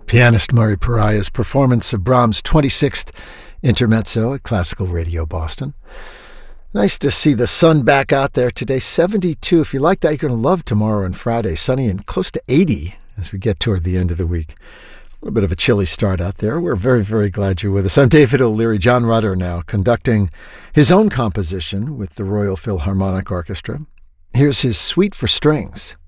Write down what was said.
Pianist Murray Pariah's performance of Brahms' 26th Intermezzo at Classical Radio Boston. Nice to see the sun back out there today, 72. If you like that, you're going to love tomorrow and Friday. Sunny and close to 80 as we get toward the end of the week. A little bit of a chilly start out there. We're very, very glad you're with us. I'm David O'Leary. John Rutter now conducting his own composition with the Royal Philharmonic Orchestra. Here's his Suite for Strings.